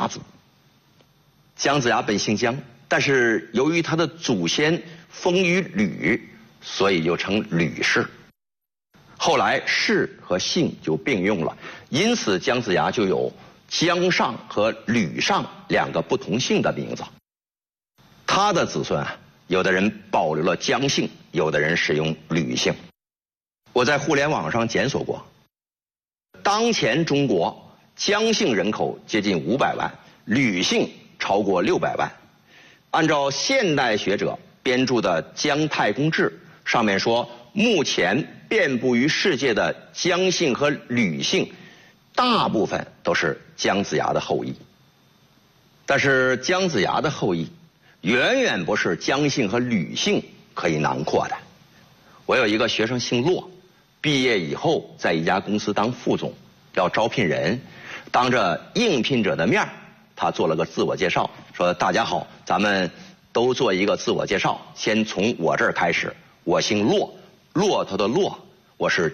牙族。姜子牙本姓姜，但是由于他的祖先封于吕，所以又称吕氏。后来氏和姓就并用了，因此姜子牙就有姜尚和吕尚两个不同姓的名字。他的子孙啊，有的人保留了姜姓，有的人使用吕姓。我在互联网上检索过，当前中国姜姓人口接近500万，吕姓超过600万。按照现代学者编著的《姜太公志》上面说，目前遍布于世界的姜姓和吕姓，大部分都是姜子牙的后裔。但是姜子牙的后裔远远不是姜姓和吕姓可以囊括的。我有一个学生姓骆，毕业以后在一家公司当副总，要招聘人，当着应聘者的面，他做了个自我介绍，说大家好，咱们都做一个自我介绍，先从我这儿开始，我姓骆，骆驼的骆，我是